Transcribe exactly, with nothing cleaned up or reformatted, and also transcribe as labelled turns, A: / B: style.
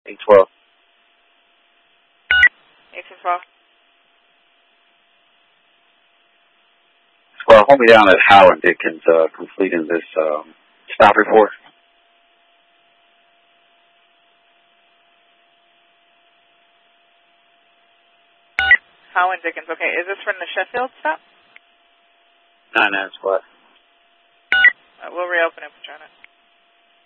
A: eight twelve.
B: eighteen twelve.
A: Well, hold me down at Howard Dickens, uh, completing this um, stop report.
B: Howard Dickens. Okay, is this from the Sheffield stop?
A: Nine nine squad.
B: Uh, we'll reopen it, Patrona.